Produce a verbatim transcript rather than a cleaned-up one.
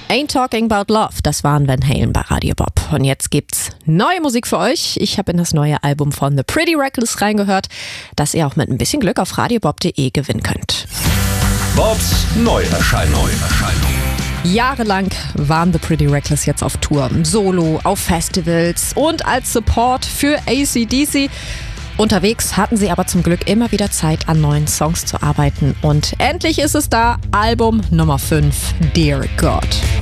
Ain't Talking About Love, das waren Van Halen bei Radio Bob. Und jetzt gibt's neue Musik für euch. Ich habe in das neue Album von The Pretty Reckless reingehört, das ihr auch mit ein bisschen Glück auf radiobob punkt de gewinnen könnt. Bobs Neuerscheinung. Jahrelang waren The Pretty Reckless jetzt auf Tour, solo, auf Festivals und als Support für A C D C. Unterwegs hatten sie aber zum Glück immer wieder Zeit, an neuen Songs zu arbeiten. Und endlich ist es da, Album Nummer fünf, Dear God.